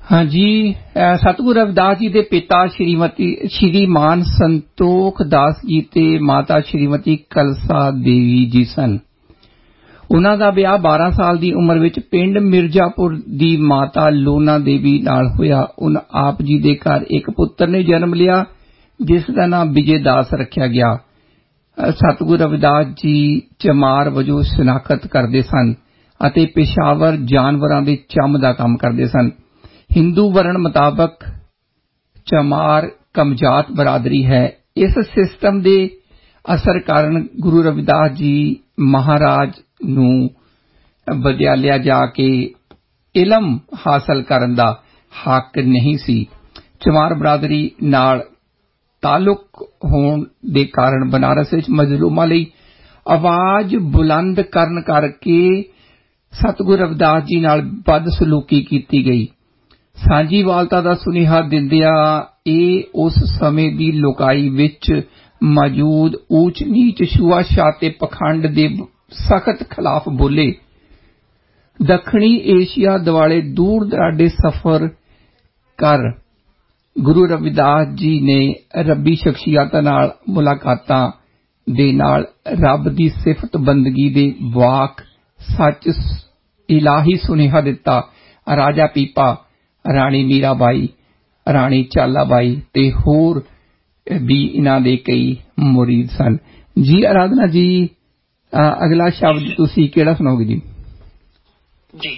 हाँ जी, सतगुरु रविदास जी के पिता श्रीमान संतोख दास जी ते माता श्रीमती कलसा देवी जी सन। उन्हां दा ब्याह 12 साल दी उम्र विच पिंड मिर्जापुर दी माता लोना देवी नाल होया। उन आप जी दे घर एक पुत्र ने जन्म लिया जिस दा नाम विजय दास रखा गया। सतगुरु रविदास जी चमार वजों शनाखत करदे सन अते पेशावर जानवरां दे चम दा काम करदे सन। हिंदू वर्ण मुताबक चमार कमजात बरादरी है। इस सिस्टम दे असर कारण गुरु रविदास जी महाराज नूं विद्यालय जाके इलम हासिल करन दा हक नहीं सी। चमार बरादरी नाल ताल्लुक होण दे कारण बनारस विच मजलूमां लई आवाज बुलंद करन करके सतगुरु रविदास जी नाल बदसलूकी कीती गई। सांझीवालता दा सुनेहा दिंदिया उस समय दी लोकाई विच मौजूद ऊच नीच छुआछात ते पखंड दे सख्त खिलाफ बोले। दक्षिणी एशिया दुआले दूर दराडे सफर कर गुरु रविदास जी ने रब्बी शख्सियतां नाल मुलाकातां दे नाल रब दी सिफत बंदगी दे वाक सच इलाही सुनेहा दिता। राजा पीपा, राणी मीराबाई, राणी चालाबाई ते होर भी इन्हां दे कई मुरीद सन। जी आराधना जी, अगला शब्द तुसी केड़ा सुनाओगे जी? जी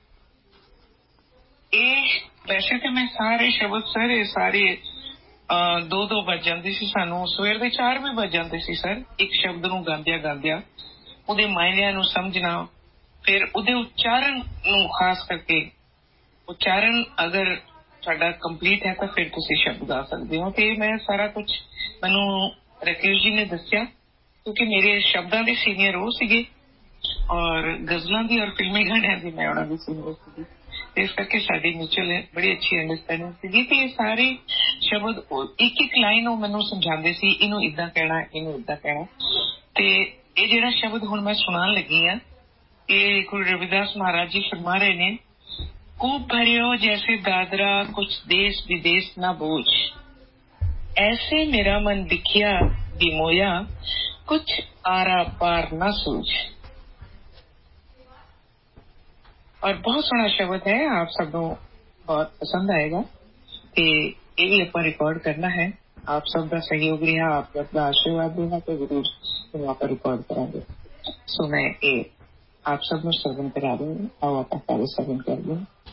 वैसे तो मैं सारे शब्द सारे 2-2 बज जाते सी। सानू सवेर दे 4 भी बज जाते सी सर। एक शब्द नूं गांदिया उहदे मायनिਆਂ नूं समझना, फिर उहदे उच्चारण नूं खास करके उच्चारण अगर साडा कंप्लीट है तो फिर तुसी शब्द गा सकते हो। ते मैं सारा कुछ मैनू राकेश जी ने दस्या क्योंकि मेरे शब्दां दे सीनियर वो सीगे और गजलों की और फिल्मी गाणियां दी मैं उन्हां दी सीनियर सीगी। इस करके साडी म्यूचुअल बड़ी अच्छी अंडरस्टैंडिंग सीगी ते सारे शब्द एक एक लाइन वो मैनू समझाते सी, इनू इदां कहना, इनू इदां कहना। ते ये जिहड़ा शब्द हुण मैं सुनान लगी हां, ये गुरु रविदास महाराज जी फरमा रहे ने, कूप भरियो जैसे दादरा कुछ देश विदेश ना बूझ, ऐसे मेरा मन दिखिया बिमोया कुछ आरा पार ना सूझ। और बहुत सोहना शब्द है, आप सबको बहुत पसंद आएगा। ये भी अपन रिकॉर्ड करना है, आप सब का सहयोग रहा, आप अपना आशीर्वाद देना तो जरूर वहां पर रिकॉर्ड करांगे। सो मैं ये आप सब में श्रवण करा दूंगी और आप सर्वन कर दूंगी।